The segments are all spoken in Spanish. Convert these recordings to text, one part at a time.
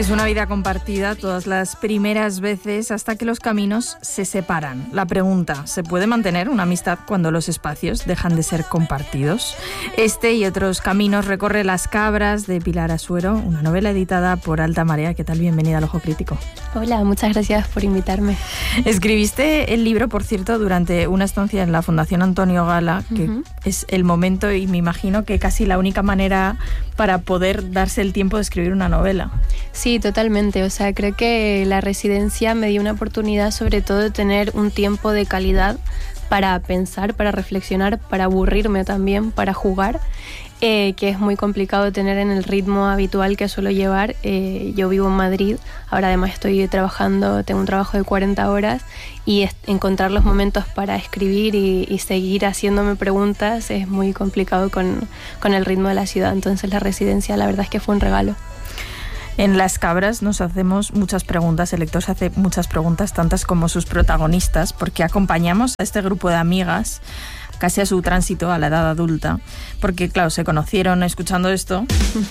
Es una vida compartida todas las primeras veces hasta que los caminos se separan. La pregunta, ¿se puede mantener una amistad cuando los espacios dejan de ser compartidos? Este y otros caminos recorre Las Cabras de Pilar Asuero, una novela editada por Alta Marea. ¿Qué tal? Bienvenida al Ojo Crítico. Hola, muchas gracias por invitarme. Escribiste el libro, por cierto, durante una estancia en la Fundación Antonio Gala, que es el momento y me imagino que casi la única manera para poder darse el tiempo de escribir una novela. Sí, totalmente. O sea, creo que la residencia me dio una oportunidad sobre todo de tener un tiempo de calidad para pensar, para reflexionar, para aburrirme también, para jugar, que es muy complicado tener en el ritmo habitual que suelo llevar. Yo vivo en Madrid, ahora además estoy trabajando, tengo un trabajo de 40 horas y encontrar los momentos para escribir y seguir haciéndome preguntas es muy complicado con el ritmo de la ciudad. Entonces la residencia la verdad es que fue un regalo. En Las Cabras nos hacemos muchas preguntas, el lector se hace muchas preguntas, tantas como sus protagonistas, porque acompañamos a este grupo de amigas casi a su tránsito a la edad adulta, porque claro, se conocieron escuchando esto.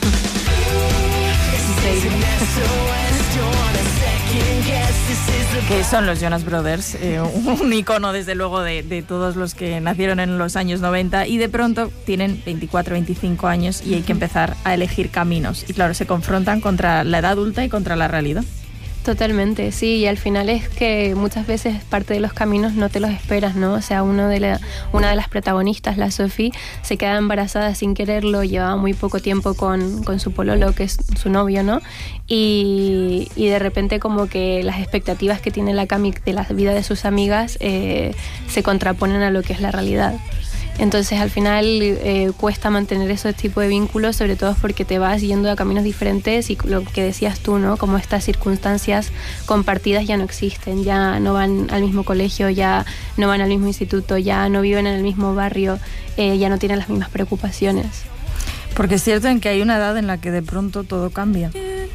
Que son los Jonas Brothers, un icono desde luego de todos los que nacieron en los años 90 y de pronto tienen 24, 25 años y hay que empezar a elegir caminos y claro, se confrontan contra la edad adulta y contra la realidad. Totalmente, sí, y al final es que muchas veces parte de los caminos no te los esperas, ¿no? O sea, una de las protagonistas, la Sophie, se queda embarazada sin quererlo, llevaba muy poco tiempo con su pololo, que es su novio, ¿no? Y de repente como que las expectativas que tiene la Cami de la vida de sus amigas se contraponen a lo que es la realidad. Entonces al final cuesta mantener ese tipo de vínculos, sobre todo porque te vas yendo a caminos diferentes y lo que decías tú, ¿no? Como estas circunstancias compartidas ya no existen, ya no van al mismo colegio, ya no van al mismo instituto, ya no viven en el mismo barrio, ya no tienen las mismas preocupaciones. Porque es cierto en que hay una edad en la que de pronto todo cambia.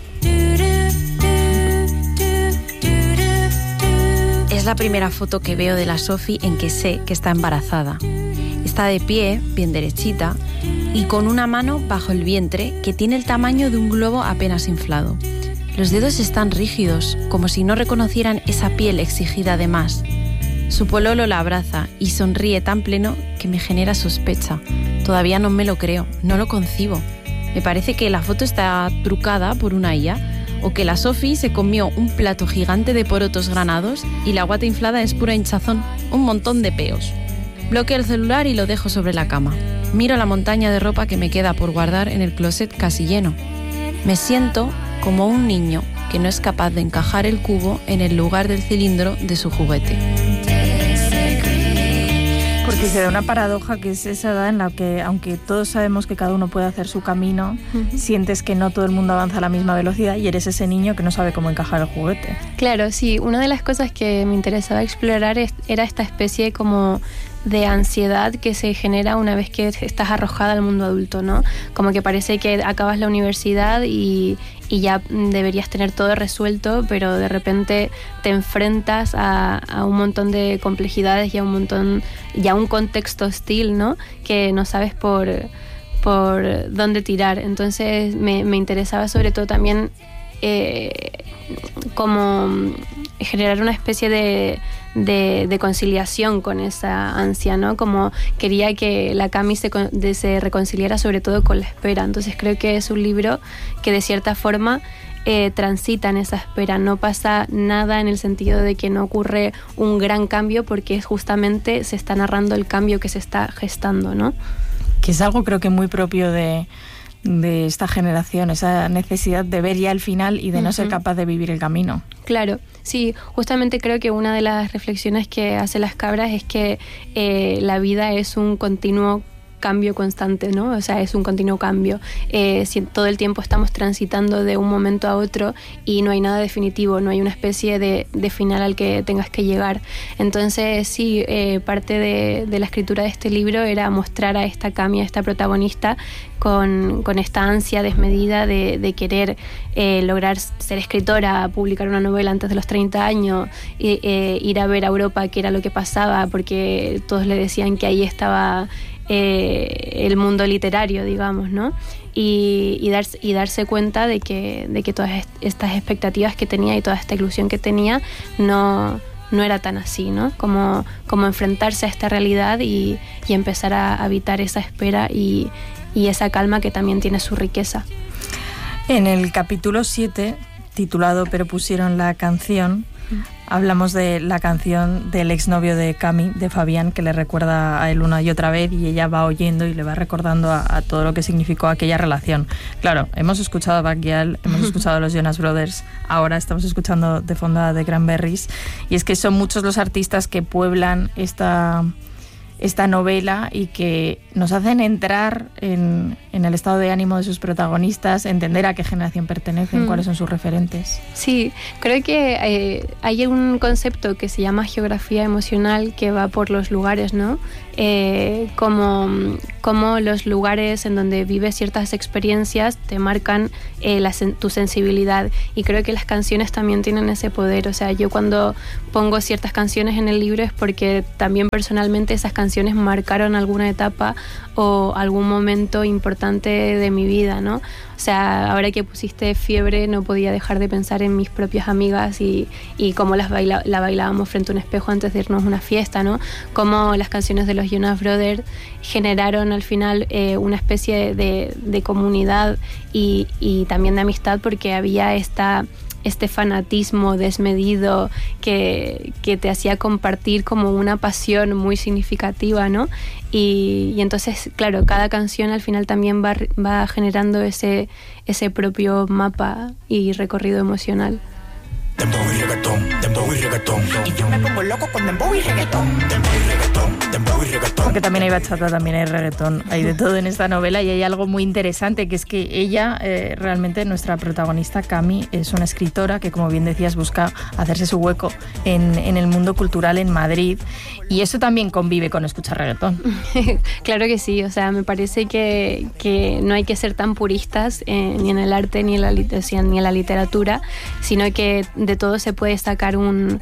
Es la primera foto que veo de la Sophie en que sé que está embarazada. Está de pie, bien derechita, y con una mano bajo el vientre que tiene el tamaño de un globo apenas inflado. Los dedos están rígidos, como si no reconocieran esa piel exigida de más. Su pololo la abraza y sonríe tan pleno que me genera sospecha. Todavía no me lo creo, no lo concibo. Me parece que la foto está trucada por una IA, o que la Sophie se comió un plato gigante de porotos granados y la guata inflada es pura hinchazón, un montón de peos. Bloqueo el celular y lo dejo sobre la cama. Miro la montaña de ropa que me queda por guardar en el closet casi lleno. Me siento como un niño que no es capaz de encajar el cubo en el lugar del cilindro de su juguete. Porque se da una paradoja que es esa edad en la que, aunque todos sabemos que cada uno puede hacer su camino, sientes que no todo el mundo avanza a la misma velocidad y eres ese niño que no sabe cómo encajar el juguete. Claro, sí. Una de las cosas que me interesaba explorar era esta especie como de ansiedad que se genera una vez que estás arrojada al mundo adulto, ¿no? Como que parece que acabas la universidad y ya deberías tener todo resuelto, pero de repente te enfrentas a un montón de complejidades y a un contexto hostil, ¿no? Que no sabes por dónde tirar. Entonces me interesaba sobre todo también como generar una especie de conciliación con esa ansia, ¿no? Como quería que la Cami se reconciliara sobre todo con la espera. Entonces creo que es un libro que de cierta forma transita en esa espera. No pasa nada en el sentido de que no ocurre un gran cambio porque justamente se está narrando el cambio que se está gestando, ¿no? Que es algo creo que muy propio de esta generación, esa necesidad de ver ya el final y de no ser capaz de vivir el camino. Claro, sí, justamente creo que una de las reflexiones que hace Las Cabras es que la vida es un continuo cambio constante, ¿no? O sea, es un continuo cambio. Si todo el tiempo estamos transitando de un momento a otro y no hay nada definitivo, no hay una especie de final al que tengas que llegar. Entonces, sí, parte de la escritura de este libro era mostrar a esta Cami, a esta protagonista, con esta ansia desmedida de querer lograr ser escritora, publicar una novela antes de los 30 años, ir a ver a Europa qué era lo que pasaba, porque todos le decían que ahí estaba el mundo literario, digamos, ¿no? y darse cuenta de que todas estas expectativas que tenía y toda esta ilusión que tenía no era tan así, ¿no? Como enfrentarse a esta realidad y empezar a habitar esa espera y esa calma que también tiene su riqueza. En el capítulo 7, titulado Pero pusieron la canción, hablamos de la canción del exnovio de Cami, de Fabián, que le recuerda a él una y otra vez, y ella va oyendo y le va recordando a todo lo que significó aquella relación. Claro, hemos escuchado a Bacchial, hemos escuchado a los Jonas Brothers, ahora estamos escuchando de fondo a The Cranberries, y es que son muchos los artistas que pueblan esta novela y que nos hacen entrar en el estado de ánimo de sus protagonistas, entender a qué generación pertenecen, cuáles son sus referentes. Sí, creo que hay un concepto que se llama geografía emocional que va por los lugares, ¿no? Como los lugares en donde vives ciertas experiencias te marcan tu sensibilidad, y creo que las canciones también tienen ese poder. O sea, yo cuando pongo ciertas canciones en el libro es porque también personalmente esas canciones marcaron alguna etapa o algún momento importante de mi vida, ¿no? O sea, ahora que pusiste Fiebre no podía dejar de pensar en mis propias amigas y cómo la bailábamos frente a un espejo antes de irnos a una fiesta, ¿no? Cómo las canciones de los Jonas Brothers generaron al final una especie de comunidad y también de amistad, porque había este fanatismo desmedido que te hacía compartir como una pasión muy significativa, ¿no? Y entonces, claro, cada canción al final también va generando ese propio mapa y recorrido emocional. Dembow y reggaetón, dembow y reggaetón. Y yo me pongo loco con dembow y reggaetón. Dembow y reggaetón, dembow y reggaetón. Porque también hay bachata, también hay reggaetón, hay de todo en esta novela, y hay algo muy interesante, que es que ella, realmente nuestra protagonista, Cami, es una escritora que, como bien decías, busca hacerse su hueco en el mundo cultural en Madrid, y eso también convive con escuchar reggaetón. Claro que sí, o sea, me parece que no hay que ser tan puristas ni en el arte ni en la literatura, sino que de todo se puede sacar un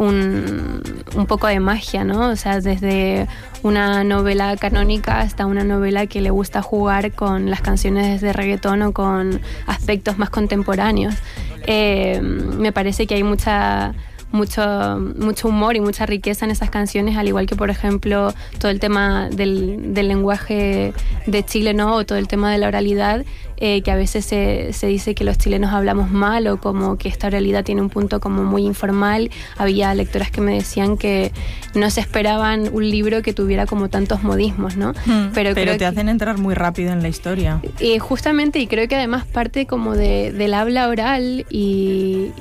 poco de magia, ¿no? O sea, desde una novela canónica hasta una novela que le gusta jugar con las canciones de reggaetón o con aspectos más contemporáneos. Me parece que hay mucho humor y mucha riqueza en esas canciones, al igual que, por ejemplo, todo el tema del lenguaje de Chile, ¿no? O todo el tema de la oralidad, que a veces se dice que los chilenos hablamos mal, o como que esta oralidad tiene un punto como muy informal. Había lectoras que me decían que no se esperaban un libro que tuviera como tantos modismos, ¿no? Pero te hacen entrar muy rápido en la historia. Justamente, y creo que además parte como del habla oral y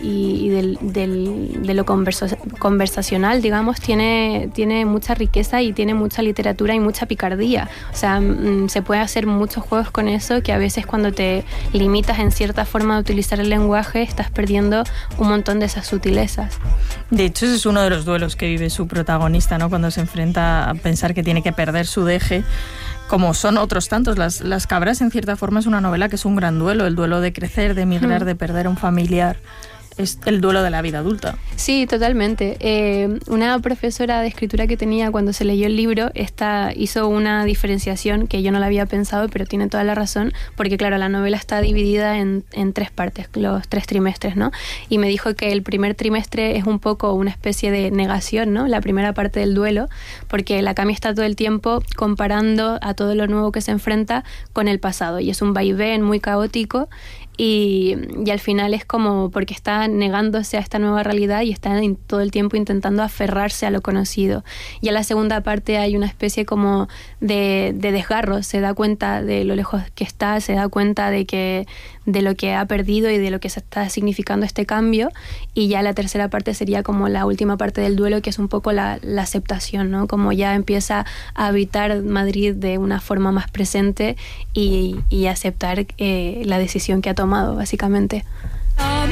de lo conversacional, digamos, tiene mucha riqueza y tiene mucha literatura y mucha picardía. O sea, se puede hacer muchos juegos con eso, que a veces cuando te limitas en cierta forma de utilizar el lenguaje estás perdiendo un montón de esas sutilezas. De hecho, ese es uno de los duelos que vive su protagonista, ¿no? Cuando se enfrenta a pensar que tiene que perder su deje, como son otros tantos. Las Cabras, en cierta forma, es una novela que es un gran duelo, el duelo de crecer, de emigrar, de perder a un familiar. Es el duelo de la vida adulta. Sí, totalmente. Una profesora de escritura que tenía cuando se leyó el libro hizo una diferenciación que yo no la había pensado, pero tiene toda la razón, porque claro, la novela está dividida en 3 partes, los 3 trimestres, ¿no? Y me dijo que el primer trimestre es un poco una especie de negación, ¿no? La primera parte del duelo, porque la Cami está todo el tiempo comparando a todo lo nuevo que se enfrenta con el pasado, y es un vaivén muy caótico. Y al final es como porque está negándose a esta nueva realidad y está todo el tiempo intentando aferrarse a lo conocido. Y en la segunda parte hay una especie como de desgarro, se da cuenta de lo lejos que está, se da cuenta de lo que ha perdido y de lo que se está significando este cambio. Y ya la tercera parte sería como la última parte del duelo, que es un poco la aceptación, ¿no? Como ya empieza a habitar Madrid de una forma más presente y aceptar la decisión que ha tomado, básicamente. Amor,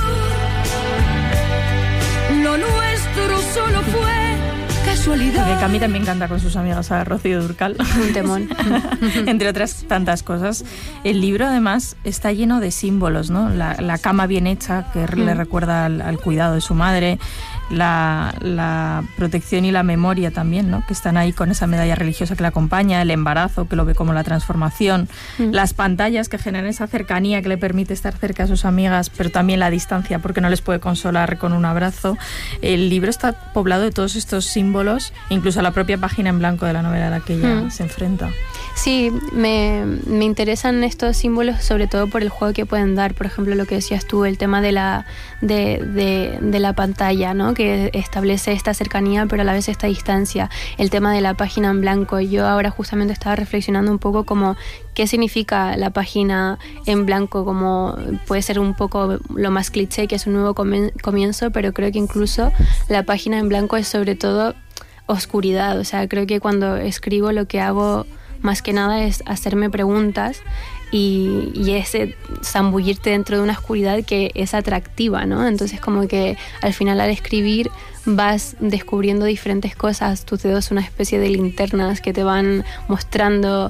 lo nuestro solo fue casualidad. Porque Cami también canta con sus amigas a Rocío Dúrcal. Un temón. Entre otras tantas cosas. El libro, además, está lleno de símbolos, ¿no? La cama bien hecha, que le recuerda al cuidado de su madre. la protección y la memoria también, ¿no? Que están ahí con esa medalla religiosa que la acompaña, el embarazo, que lo ve como la transformación, las pantallas que generan esa cercanía que le permite estar cerca a sus amigas, pero también la distancia porque no les puede consolar con un abrazo. El libro está poblado de todos estos símbolos, incluso la propia página en blanco de la novela a la que ella se enfrenta. Sí, me interesan estos símbolos sobre todo por el juego que pueden dar. Por ejemplo, lo que decías tú, el tema de la pantalla, ¿no? Que establece esta cercanía pero a la vez esta distancia. El tema de la página en blanco. Yo ahora justamente estaba reflexionando un poco como qué significa la página en blanco, como puede ser un poco lo más cliché, que es un nuevo comienzo, pero creo que incluso la página en blanco es sobre todo oscuridad. O sea, creo que cuando escribo lo que hago más que nada es hacerme preguntas y ese zambullirte dentro de una oscuridad que es atractiva, ¿no? Entonces como que al final al escribir vas descubriendo diferentes cosas, tus dedos son una especie de linternas que te van mostrando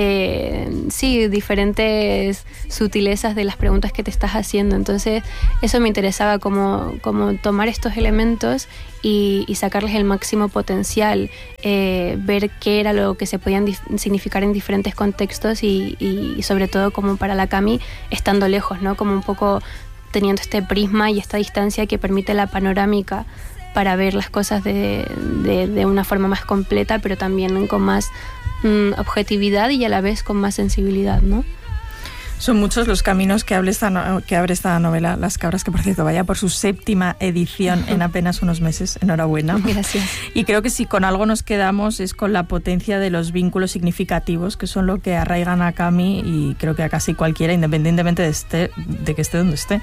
diferentes sutilezas de las preguntas que te estás haciendo. Entonces eso me interesaba, como tomar estos elementos y sacarles el máximo potencial, ver qué era lo que se podían significar en diferentes contextos y sobre todo como para la Cami estando lejos, ¿no? Como un poco teniendo este prisma y esta distancia que permite la panorámica para ver las cosas de una forma más completa, pero también con más objetividad y a la vez con más sensibilidad, ¿no? Son muchos los caminos que abre esta novela, Las cabras, que por cierto vaya por su 7ª edición en apenas unos meses. Enhorabuena. Gracias. Y creo que si con algo nos quedamos es con la potencia de los vínculos significativos, que son lo que arraigan a Cami y creo que a casi cualquiera, independientemente de que esté donde esté.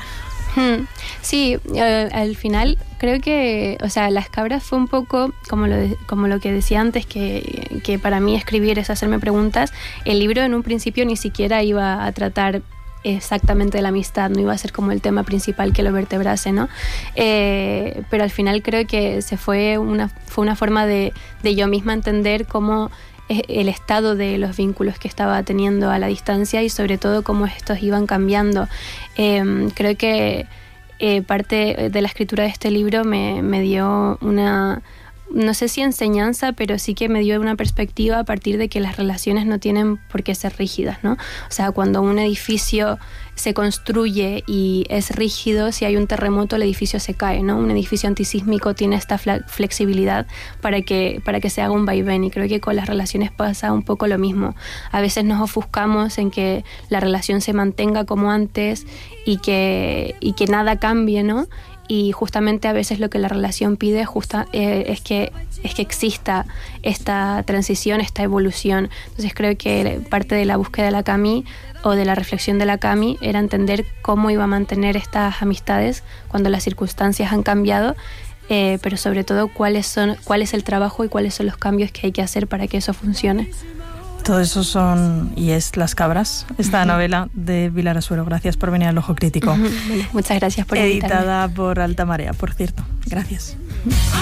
Sí, al final creo que, o sea, Las cabras fue un poco como lo que decía antes, que para mí escribir es hacerme preguntas. El libro en un principio ni siquiera iba a tratar exactamente de la amistad, no iba a ser como el tema principal que lo vertebrase, ¿no? Pero al final creo que fue una forma de yo misma entender cómo el estado de los vínculos que estaba teniendo a la distancia y sobre todo cómo estos iban cambiando. Creo que parte de la escritura de este libro me dio una, no sé si enseñanza, pero sí que me dio una perspectiva a partir de que las relaciones no tienen por qué ser rígidas, ¿no? O sea, cuando un edificio se construye y es rígido, si hay un terremoto el edificio se cae, ¿no? Un edificio antisísmico tiene esta flexibilidad para que se haga un vaivén, y creo que con las relaciones pasa un poco lo mismo. A veces nos ofuscamos en que la relación se mantenga como antes y que nada cambie, ¿no? Y justamente a veces lo que la relación pide es que exista esta transición, esta evolución. Entonces creo que parte de la búsqueda de la Cami o de la reflexión de la Cami era entender cómo iba a mantener estas amistades cuando las circunstancias han cambiado, pero sobre todo cuál es el trabajo y cuáles son los cambios que hay que hacer para que eso funcione. Todo eso es Las cabras, esta novela de Pilar Asuero. Gracias por venir al Ojo Crítico. Muchas gracias por invitarme. Editada por Alta Marea, por cierto. Gracias.